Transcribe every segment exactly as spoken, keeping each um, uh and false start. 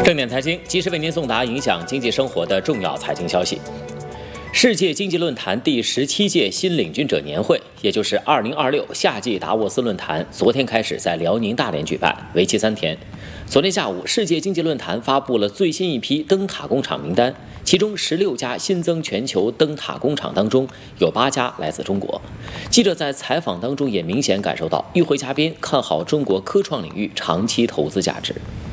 正点财经及时为您送达影响经济生活的重要财经消息。世界经济论坛第十七届新领军者年会，也就是二零二六夏季达沃斯论坛，昨天开始在辽宁大连举办，为期三天。昨天下午，世界经济论坛发布了最新一批灯塔工厂名单，其中十六家新增全球灯塔工厂当中，有八家来自中国。记者在采访当中也明显感受到，与会嘉宾看好中国科创领域长期投资价值。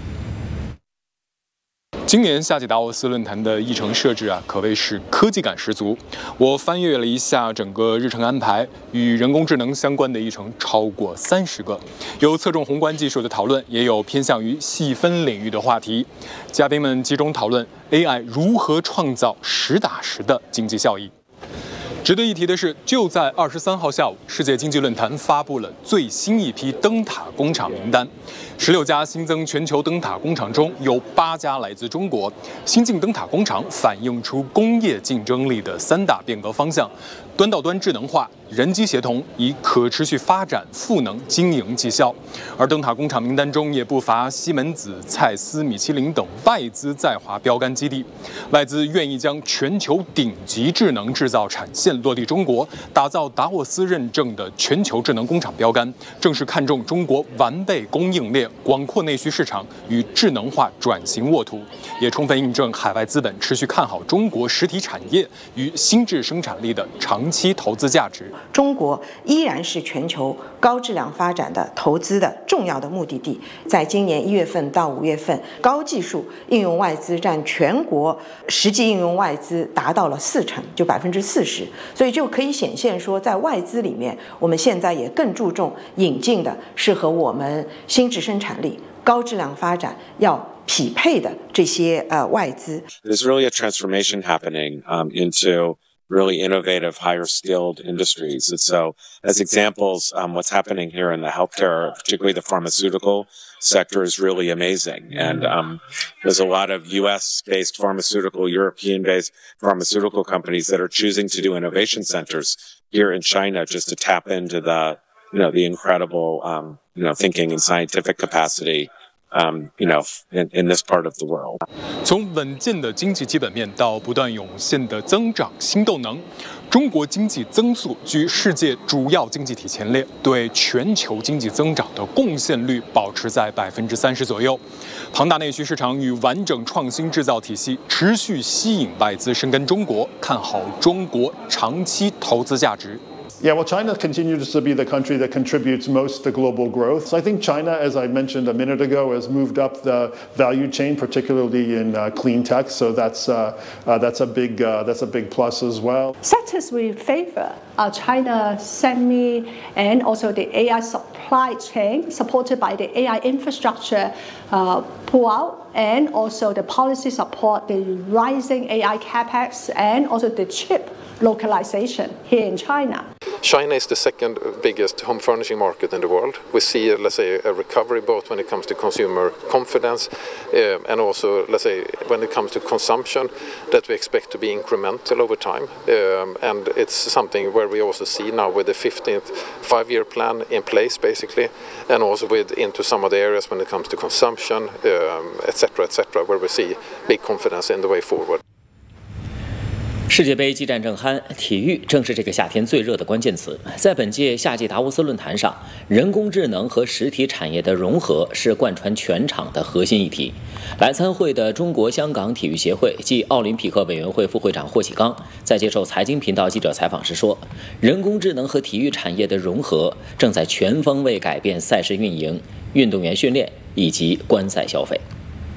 今年夏季达沃斯论坛的议程设置啊，可谓是科技感十足。我翻阅了一下整个日程安排，与人工智能相关的议程超过三十个，有侧重宏观技术的讨论，也有偏向于细分领域的话题。嘉宾们集中讨论 A I 如何创造实打实的经济效益。值得一提的是，就在二十三号下午，世界经济论坛发布了最新一批灯塔工厂名单。十六家新增全球灯塔工厂中有八家来自中国。新进灯塔工厂反映出工业竞争力的三大变革方向：端到端智能化、人机协同，以可持续发展赋能经营绩效。而灯塔工厂名单中也不乏西门子、蔡司、米其林等外资在华标杆基地。外资愿意将全球顶级智能制造产线落地中国，打造达沃斯认证的全球智能工厂标杆，正是看重中国完备供应链、广阔内需市场与智能化转型沃土，也充分印证海外资本持续看好中国实体产业与新质生产力的长期投资价值。 中国依然是全球高质量发展的投资的重要的目的地。在今年一月份到五月份，高技术应用外资占全国实际应用外资达到了四成，就百分之四十。所以就可以显现说，在外资里面，我们现在也更注重引进的是和我们新质生产力、高质量发展要匹配的这些呃外资。 There's really a transformation happening um, into really innovative, higher skilled industries. And so as examples, um, what's happening here in the healthcare, particularly the pharmaceutical sector, is really amazing. And um, there's a lot of U S based pharmaceutical, European based pharmaceutical companies that are choosing to do innovation centers here in China just to tap into the, you know, the incredible, um, you know, thinking and scientific capacity Um, you know, in, in this part of the world. 从稳健的经济基本面到不断涌现的增长新动能，中国经济增速居世界主要经济体前列，对全球经济增长的贡献率保持在百分之三十左右。庞大内需市场与完整创新制造体系持续吸引外资深耕中国，看好中国长期投资价值。 Yeah, well, China continues to be the country that contributes most to global growth. So I think China, as I mentioned a minute ago, has moved up the value chain, particularly in uh, clean tech. So that's uh, uh, that's a big uh, that's a big plus as well. Sectors we favor are China semi and also the A I supply chain, supported by the A I infrastructure uh, pull out, and also the policy support, the rising A I capex, and also the chip localization here in China. China is the second biggest home furnishing market in the world. We see, let's say, a recovery both when it comes to consumer confidence uh, and also, let's say, when it comes to consumption, that we expect to be incremental over time. Um, and it's something where we also see now with the fifteenth five-year plan in place, basically, and also with into some of the areas when it comes to consumption, um, et cetera, et cetera, where we see big confidence in the way forward. 世界杯激战正酣，体育正是这个夏天最热的关键词。在本届夏季达沃斯论坛上，人工智能和实体产业的融合是贯穿全场的核心议题。来参会的中国香港体育协会暨奥林匹克委员会副会长霍启刚在接受财经频道记者采访时说，人工智能和体育产业的融合正在全方位改变赛事运营、运动员训练以及观赛消费。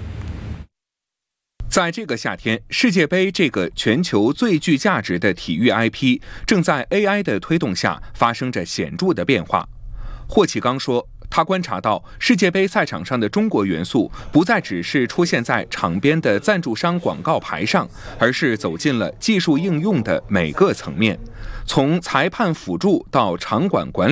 在这个夏天，世界杯这个全球最具价值的体育 I P 正在 A I 的推动下发生着显著的变化。霍启刚说，他观察到世界杯赛场上的中国元素不再只是出现在场边的赞助商广告牌上，而是走进了技术应用的每个层面，从裁判辅助到场馆管理